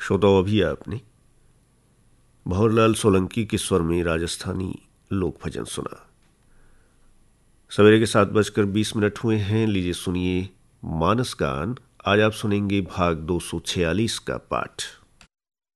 श्रोताओं, अभी आपने भंवरलाल सोलंकी के स्वर में राजस्थानी लोक भजन सुना। सवेरे के 7:20 हुए हैं। लीजिए सुनिए मानस गान। आज आप सुनेंगे भाग 246 का पाठ।